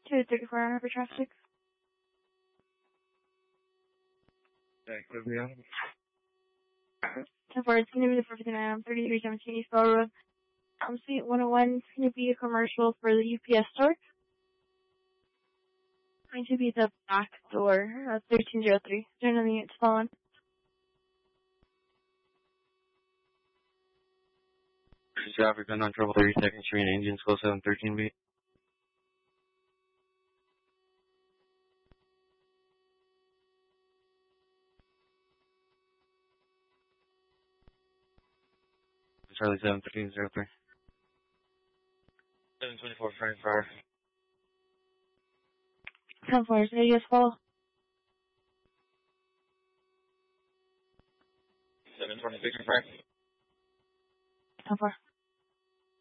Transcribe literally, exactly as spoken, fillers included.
two thirty-four on Harbor Traffic. Okay, clear me out. ten four, it's going to be the four fifty-nine on thirty-three seventeen East Bell Road. Um, Suite one oh one, it's going to be a commercial for the U P S store. It's going to be the back door, uh, thirteen oh three. Is there anything it's fallen? Traffic been on trouble thirty-second Street, engine school seven thirteen B. Charlie seven thirteen zero three. seven twenty-four Frank Fryer. ten four, is it just follow? seven twenty-six Frank. ten four.